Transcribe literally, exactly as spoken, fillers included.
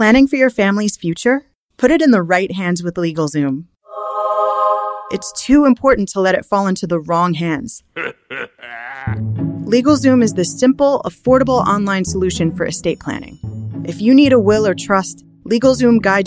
Planning for your family's future? Put it in the right hands with LegalZoom. It's too important to let it fall into the wrong hands. LegalZoom is the simple, affordable online solution for estate planning. If you need a will or trust, LegalZoom guides